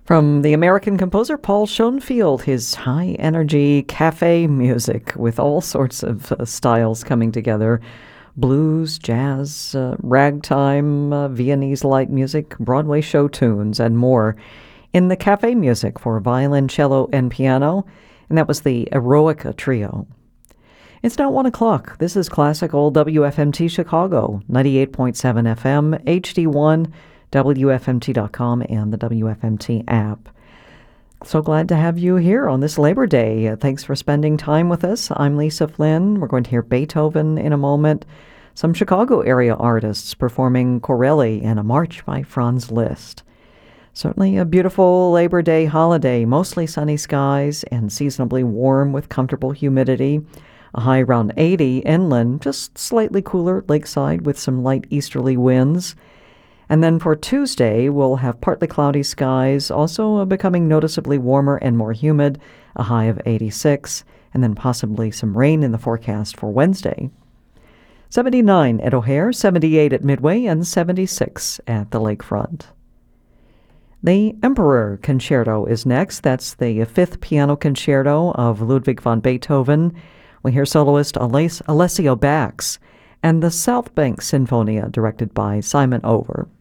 From the American composer Paul Schoenfield, his high-energy cafe music with all sorts of styles coming together. Blues, jazz, ragtime, Viennese light music, Broadway show tunes, and more in the cafe music for violin, cello, and piano, and that was the Eroica Trio. It's now 1 o'clock. This is classical WFMT Chicago, 98.7 FM, HD1, WFMT.com, and the WFMT app. So glad to have you here on this Labor Day. Thanks for spending time with us. I'm Lisa Flynn. We're going to hear Beethoven in a moment. Some Chicago area artists performing Corelli and a march by Franz Liszt. Certainly a beautiful Labor Day holiday, mostly sunny skies and seasonably warm with comfortable humidity. A high around 80 inland, just slightly cooler lakeside with some light easterly winds. And then for Tuesday, we'll have partly cloudy skies, also becoming noticeably warmer and more humid, a high of 86, and then possibly some rain in the forecast for Wednesday. 79 at O'Hare, 78 at Midway, and 76 at the lakefront. The Emperor Concerto is next. That's the fifth piano concerto of Ludwig van Beethoven. We hear soloist Alessio Bax, and the South Bank Sinfonia, directed by Simon Over.